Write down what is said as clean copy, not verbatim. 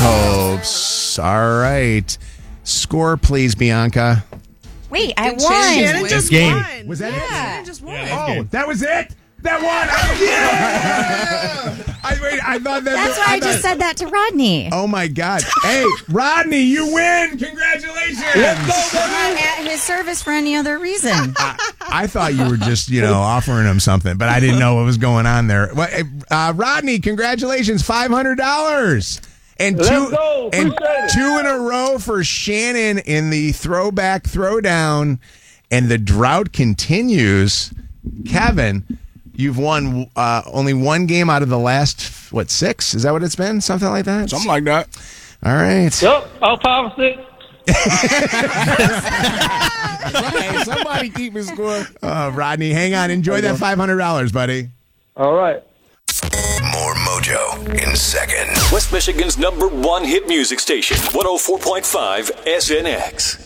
hopes. All right. Score, please, Bianca. Wait, I won. Shannon just game. won. Was that it? Shannon just won. Oh, that was it? That one! I thought That's why I just said that to Rodney. Oh, my God. Hey, Rodney, you win! Congratulations! I'm not at his service for any other reason. I thought you were just, offering him something, but I didn't know what was going on there. Rodney, congratulations, $500. And two in a row for Shannon in the throwback throwdown, and the drought continues. Kevin, you've won only one game out of the last, 6? Is that what it's been? Something like that? Something like that. All right. Yep, all 5 or 6. Hey, somebody keep his score. Rodney, hang on. Enjoy that $500, buddy. All right. More Mojo in second. West Michigan's #1 hit music station, 104.5 SNX.